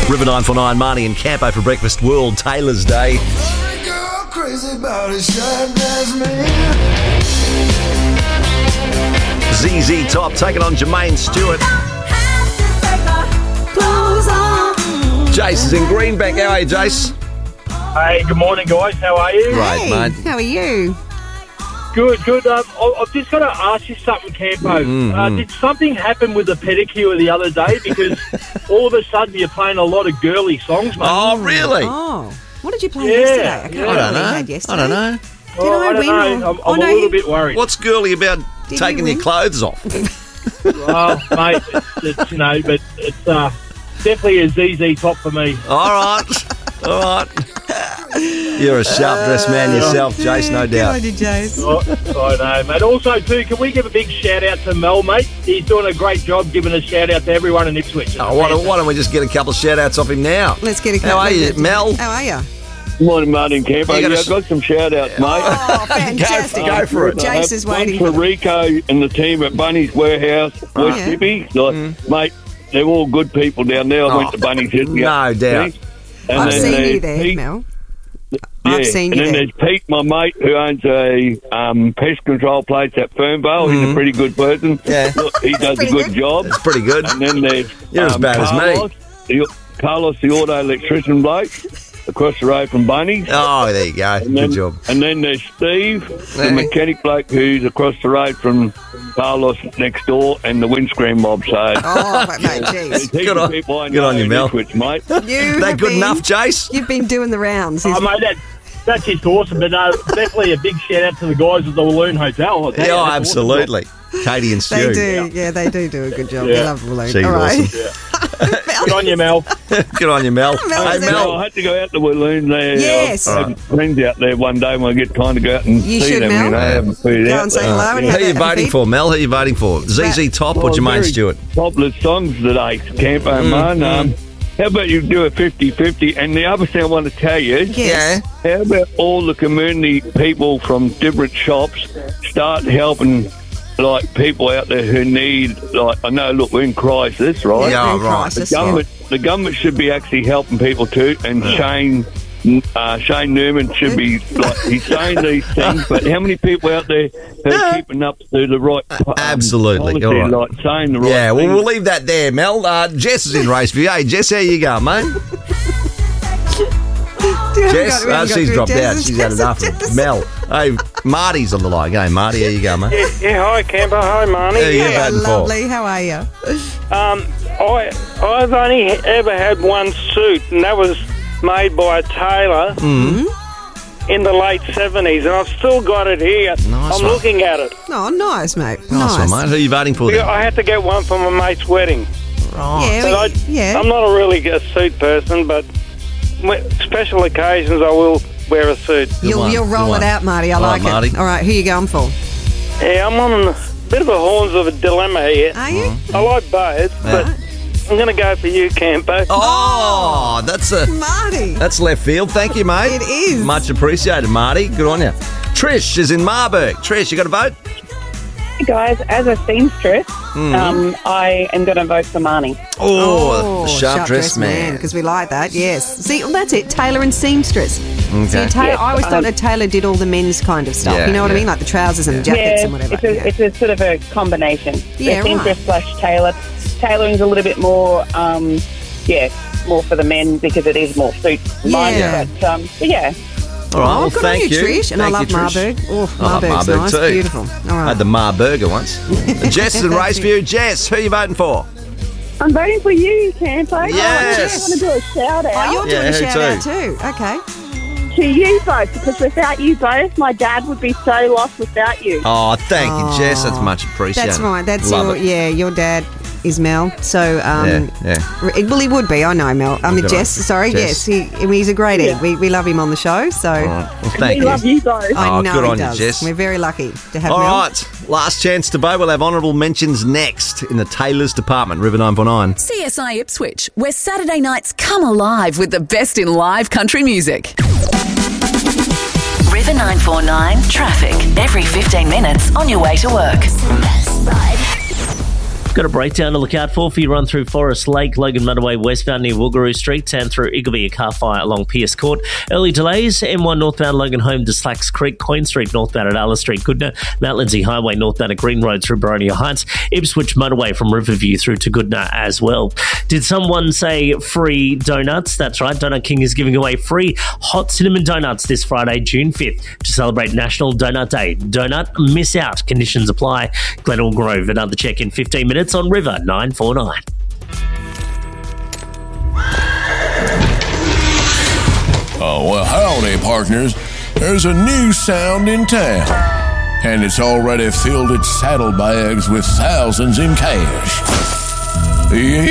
River 949, Marnie and Campo for breakfast. World Taylor's Day. ZZ Top taking on Jermaine Stewart. Jace is in Greenbank. How are you, Jace? Hey, good morning, guys. How are you? Great, mate. How are you? Good. I've just got to ask you something, Campo. Did something happen with the pedicure the other day? Because all of a sudden you're playing a lot of girly songs, mate. Oh, really? Oh, what did you play yesterday? I can't remember what you had yesterday. I don't know. I don't know. I'm a little bit worried. What's girly about taking your clothes off? Well, mate, it's but it's definitely a ZZ Top for me. All right. You're a sharp-dressed man yourself, Jace, no doubt. Good on you, Jace. I know, mate. Also, too, can we give a big shout-out to Mel, mate? He's doing a great job giving a shout-out to everyone in Ipswich. Oh, why don't we just get a couple of shout-outs off him now? Let's get a couple. How are you, Mel? How are you? Good morning, Martin Campo. You I've got some shout-outs, mate. Oh, fantastic. Go for it. Jace is waiting for Rico and the team at Bunny's Warehouse, West Sydney. Mate, they're all good people down there. I went to Bunny's. No doubt. I've seen you there, Pete, Mel. I've seen you and then there. there's Pete, my mate, who owns a pest control place at Fernvale. He's a pretty good person. Yeah. Look, he does a good job. It's pretty good. And then there's You're as bad as me. Carlos, the auto electrician bloke, across the road from Bunny's. Oh, there you go. Good job. And then there's Steve, the mechanic bloke who's across the road from Carlos next door, and the windscreen mob. So, Oh, but mate, jeez. Good on you, Mel. Ipswich, mate. That good enough, Jace? You've been doing the rounds. Oh, mate, that's just awesome. But definitely a big shout-out to the guys at the Walloon Hotel. Yeah, oh, absolutely. Katie and Stu. They do. Yeah, they do a good job. Yeah. They love Walloon. She's All right. awesome. Good on you, Mel. Good on you, Mel. Mel, Hey, is it- Mel. I had to go out to Walloon there. Yes. I have friends out there one day when I get time to go out and You see should, them. Mel. Haven't figured Go out and say there. hello and Who have are you that voting feed. for, Mel? Who are you voting for? ZZ Top or Jermaine very Stewart? Popular songs today, Campo, man. How about you do a 50-50? And the other thing I want to tell you, Yes. how about all the community people from different shops start helping, like, people out there who need, like, I know, look, we're in crisis, right? Yeah, in right. crisis, The government should be actually helping people too, and Shane Newman should be, like, he's saying these things, but how many people out there are keeping up to the right Absolutely. policy, All right. like saying the right Yeah, well, things? we'll leave that there, Mel. Jess is in Raceview. Hey, Jess, how you going, mate? Jess? She's dropped out. She's had enough of Mel. Hey, Marty's on the line. Hey, Marty, how you going, mate? Yeah, hi, Campo. Hi, Marnie. Who you Yeah, voting for? lovely. How are you? I've only ever had one suit, and that was made by a tailor in the late 70s, and I've still got it here. Nice I'm one. looking at it. Oh, nice, mate. Nice one, mate. Who are you voting for then? I had to get one for my mate's wedding. Yeah, But I'm not a really a suit person, but special occasions I will wear a suit. You'll roll Good it one. out, Marty. I All like right, Marty. it. All right, who you going for? Yeah, I'm on a bit of a horns of a dilemma here. Are you? I like both, but I'm going to go for you, Campo. Oh, that's left field. Thank you, mate. It is. Much appreciated, Marty. Good on you. Trish is in Marburg. Trish, you got a vote? Hey guys, as a seamstress, I am going to vote for Marnie. Oh, sharp-dressed man. Because we like that, yes. See, well, that's it, tailor and seamstress. Okay. See, I always thought a tailor did all the men's kind of stuff. Yeah, you know what I yeah. mean? Like the trousers and the jackets Yeah, and whatever. it's a sort of a combination. Yeah, seamstress / tailor. Tailoring's a little bit more, more for the men because it is more suit. Yeah. But yeah. All right, well, good thank on you, Trish. And I Thank love you, Trish. Marburg. Oh, I love Marburg's Marburg nice. too. Beautiful. All I right. had the Marburger once. Jess is in Raceview. Jess, who are you voting for? I'm voting for you, Campo. Yes. I want to do a shout out. Oh, you're doing Yeah, a who shout out too. Okay. To you both, because without you both, my dad would be so lost without you. Oh, thank you, Jess. That's much appreciated. That's right. That's Love it. your dad is Mel. So, Yeah. well, he would be. I know Mel. I mean, Good Jess. on. Sorry, Jess. yes. He's a great egg. We love him on the show. So, All right. Well, thank We you. love you both. I Oh, know good he on you, does. Jess. We're very lucky to have All Mel. right. Last chance to vote. We'll have honourable mentions next in the Tailors Department, River 949. CSI Ipswich, where Saturday nights come alive with the best in live country music. River 949 traffic every 15 minutes on your way to work. Got a breakdown to look out for you. Run through Forest Lake, Logan Motorway westbound near Woogaroo Street, and through Iggleby, a car fire along Pierce Court. Early delays, M1 northbound Logan Home to Slacks Creek, Queen Street northbound at Alice Street, Goodna, Mount Lindsay Highway northbound at Green Road through Boronia Heights, Ipswich Motorway from Riverview through to Goodna as well. Did someone say free donuts? That's right, Donut King is giving away free hot cinnamon donuts this Friday, June 5th, to celebrate National Donut Day. Donut miss out. Conditions apply. Glenelg Grove, another check in 15 minutes on River 949. Oh, well, howdy, partners. There's a new sound in town, and it's already filled its saddlebags with thousands in cash.